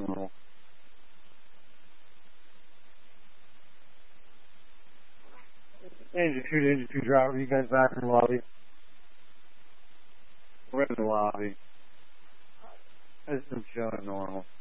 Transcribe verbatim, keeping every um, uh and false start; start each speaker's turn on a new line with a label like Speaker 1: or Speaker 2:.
Speaker 1: normal. Engine two, engine two driver, you guys back in the lobby? We're in the lobby. This is showing normal.